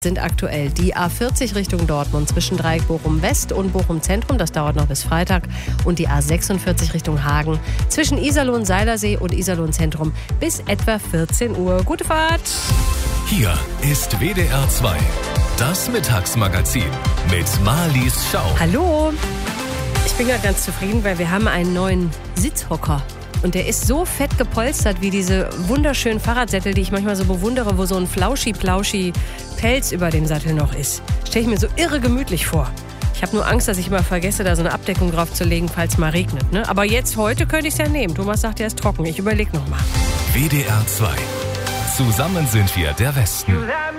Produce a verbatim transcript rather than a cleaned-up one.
Sind aktuell die A vierzig Richtung Dortmund zwischen Dreieck Bochum West und Bochum Zentrum, das dauert noch bis Freitag, und die A sechsundvierzig Richtung Hagen zwischen Iserlohn Seilersee und Iserlohn Zentrum bis etwa vierzehn Uhr. Gute Fahrt! Hier ist W D R zwei, das Mittagsmagazin mit Marlies Schau. Hallo! Ich bin gerade ganz zufrieden, weil wir haben einen neuen Sitzhocker. Und der ist so fett gepolstert wie diese wunderschönen Fahrradsättel, die ich manchmal so bewundere, wo so ein flauschi-plauschi Pelz über dem Sattel noch ist. Stelle ich mir so irre gemütlich vor. Ich habe nur Angst, dass ich immer vergesse, da so eine Abdeckung drauf zu legen, falls mal regnet. Ne? Aber jetzt, heute könnte ich es ja nehmen. Thomas sagt, er ist trocken. Ich überlege noch mal. W D R zwei. Zusammen sind wir der Westen.